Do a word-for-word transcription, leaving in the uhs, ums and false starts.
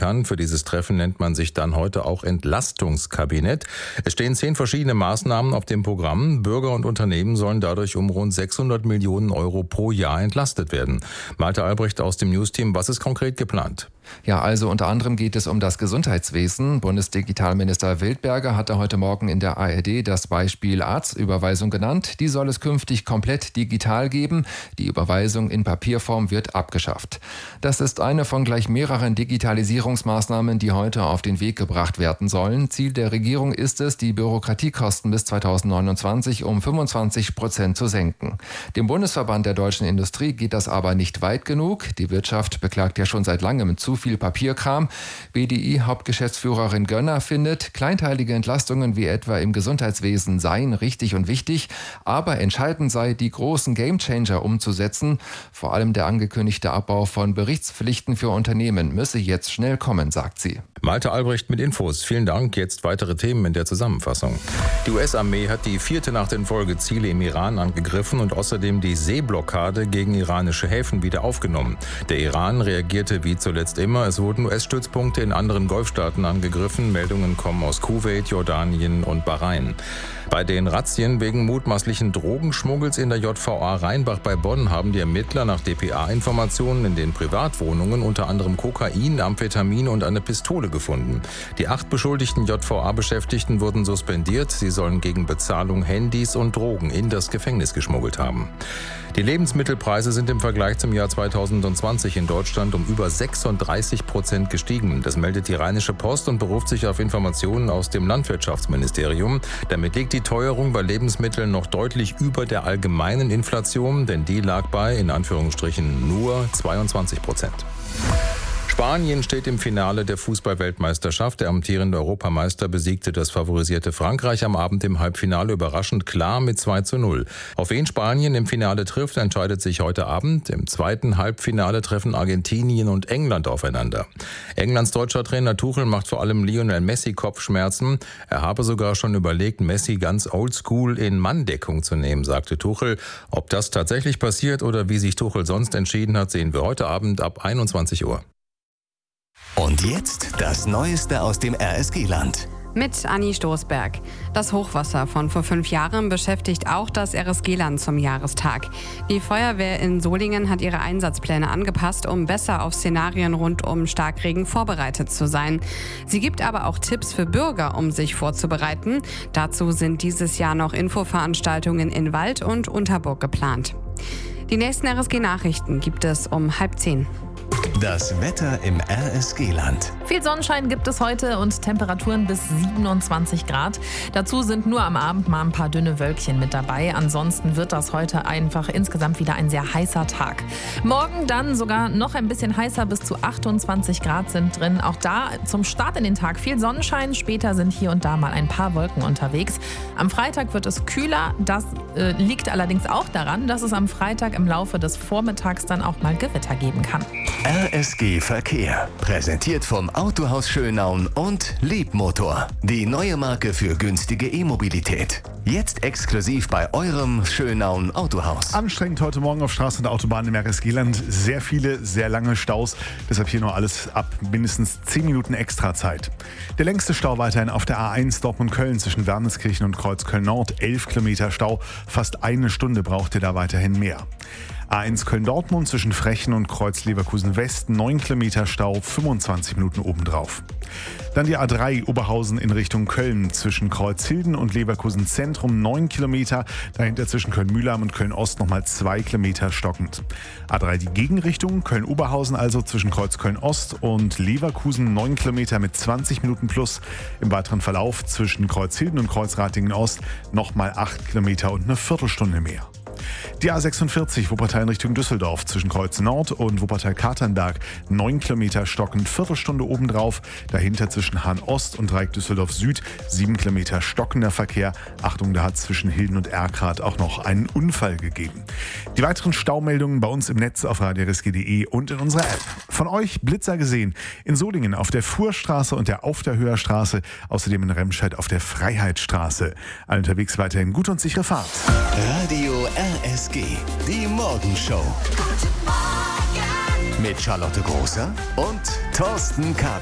kann. Für dieses Treffen nennt man sich dann heute auch Entlastungskabinett. Es stehen zehn verschiedene Maßnahmen auf dem Programm. Bürger und Unternehmen sollen dadurch um rund sechshundert Millionen Euro pro Jahr entlastet werden. Malte Albrecht aus dem Newsteam, was ist konkret geplant? Ja, also unter anderem geht es um das Gesundheitswesen. Bundesdigitalminister Wildberger hatte heute Morgen in der A R D das Beispiel Arztüberweisung genannt. Die soll es künftig komplett digital geben. Die Überweisung in Papierform wird abgeschafft. Das ist eine von gleich mehreren Digitalisierungsmaßnahmen, die heute auf den Weg gebracht werden sollen. Ziel der Regierung ist es, die Bürokratiekosten bis zweitausendneunundzwanzig um fünfundzwanzig Prozent zu senken. Dem Bundesverband der deutschen Industrie geht das aber nicht weit genug. Die Wirtschaft beklagt ja schon seit langem zu viel Papierkram. B D I-Hauptgeschäftsführerin Gönner findet, kleinteilige Entlastungen wie etwa im Gesundheitswesen seien richtig und wichtig, aber entscheidend sei, die großen Gamechanger umzusetzen. Vor allem der angekündigte Abbau von Berichtspflichten für Unternehmen müsse jetzt schnell kommen, sagt sie. Malte Albrecht mit Infos. Vielen Dank. Jetzt weitere Themen in der Zusammenfassung. Die U S-Armee hat die vierte Nacht in Folge Ziele im Iran angegriffen und außerdem die Seeblockade gegen iranische Häfen wieder aufgenommen. Der Iran reagierte wie zuletzt immer. Es wurden U S-Stützpunkte in anderen Golfstaaten angegriffen. Meldungen kommen aus Kuwait, Jordanien und Bahrain. Bei den Razzien wegen mutmaßlichen Drogenschmuggels in der J V A Rheinbach bei Bonn haben die Ermittler nach D P A-Informationen in den Privatwohnungen unter anderem Kokain, Amphetamin und eine Pistole gefunden. Die acht beschuldigten J V A-Beschäftigten wurden suspendiert. Sie sollen gegen Bezahlung Handys und Drogen in das Gefängnis geschmuggelt haben. Die Lebensmittelpreise sind im Vergleich zum Jahr zweitausendzwanzig in Deutschland um über sechsunddreißig Prozent gestiegen. Das meldet die Rheinische Post und beruft sich auf Informationen aus dem Landwirtschaftsministerium. Damit liegt die Teuerung bei Lebensmitteln noch deutlich über der allgemeinen Inflation, denn die lag bei, in Anführungsstrichen, nur zweiundzwanzig Prozent. Spanien steht im Finale der Fußball-Weltmeisterschaft. Der amtierende Europameister besiegte das favorisierte Frankreich am Abend im Halbfinale überraschend klar mit zwei zu null. Auf wen Spanien im Finale trifft, entscheidet sich heute Abend. Im zweiten Halbfinale treffen Argentinien und England aufeinander. Englands deutscher Trainer Tuchel macht vor allem Lionel Messi Kopfschmerzen. Er habe sogar schon überlegt, Messi ganz oldschool in Manndeckung zu nehmen, sagte Tuchel. Ob das tatsächlich passiert oder wie sich Tuchel sonst entschieden hat, sehen wir heute Abend ab einundzwanzig Uhr. Und jetzt das Neueste aus dem R S G-Land. Mit Anni Stoßberg. Das Hochwasser von vor fünf Jahren beschäftigt auch das R S G-Land zum Jahrestag. Die Feuerwehr in Solingen hat ihre Einsatzpläne angepasst, um besser auf Szenarien rund um Starkregen vorbereitet zu sein. Sie gibt aber auch Tipps für Bürger, um sich vorzubereiten. Dazu sind dieses Jahr noch Infoveranstaltungen in Wald und Unterburg geplant. Die nächsten R S G-Nachrichten gibt es um halb zehn. Das Wetter im R S G-Land. Viel Sonnenschein gibt es heute und Temperaturen bis siebenundzwanzig Grad. Dazu sind nur am Abend mal ein paar dünne Wölkchen mit dabei. Ansonsten wird das heute einfach insgesamt wieder ein sehr heißer Tag. Morgen dann sogar noch ein bisschen heißer, bis zu achtundzwanzig Grad sind drin. Auch da zum Start in den Tag viel Sonnenschein. Später sind hier und da mal ein paar Wolken unterwegs. Am Freitag wird es kühler. Das äh, liegt allerdings auch daran, dass es am Freitag im Laufe des Vormittags dann auch mal Gewitter geben kann. R S G Verkehr, präsentiert vom Autohaus Schönaun und Liebmotor, die neue Marke für günstige E-Mobilität. Jetzt exklusiv bei eurem Schönaun Autohaus. Anstrengend heute Morgen auf Straßen und Autobahnen im R S G-Land. Sehr viele, sehr lange Staus. Deshalb hier nur alles ab mindestens zehn Minuten extra Zeit. Der längste Stau weiterhin auf der A eins Dortmund-Köln zwischen Werniskirchen und Kreuzköln-Nord. elf Kilometer Stau. Fast eine Stunde braucht ihr da weiterhin mehr. A eins Köln-Dortmund zwischen Frechen und Kreuz Leverkusen-West, neun Kilometer Stau, fünfundzwanzig Minuten obendrauf. Dann die A drei Oberhausen in Richtung Köln zwischen Kreuzhilden und Leverkusen Zentrum, neun Kilometer. Dahinter zwischen Köln-Mühlheim und Köln-Ost nochmal zwei Kilometer stockend. A drei die Gegenrichtung, Köln-Oberhausen also zwischen Kreuz Köln-Ost und Leverkusen, neun Kilometer mit zwanzig Minuten plus. Im weiteren Verlauf zwischen Kreuzhilden und Kreuzratingen-Ost nochmal acht Kilometer und eine Viertelstunde mehr. Die A sechsundvierzig Wuppertal in Richtung Düsseldorf zwischen Kreuz Nord und Wuppertal-Katernberg, neun Kilometer stockend, Viertelstunde obendrauf. Dahinter zwischen Hahn Ost und Dreieck Düsseldorf Süd, sieben Kilometer stockender Verkehr. Achtung, da hat es zwischen Hilden und Erkrath auch noch einen Unfall gegeben. Die weiteren Staumeldungen bei uns im Netz auf radio r s g punkt d e und in unserer App. Von euch Blitzer gesehen in Solingen auf der Fuhrstraße und der Aufderhöher Straße, außerdem in Remscheid auf der Freiheitsstraße. Alle unterwegs weiterhin gut und sichere Fahrt. Radio R S G, die Morgenshow. Mit Charlotte Großer und Thorsten Kader.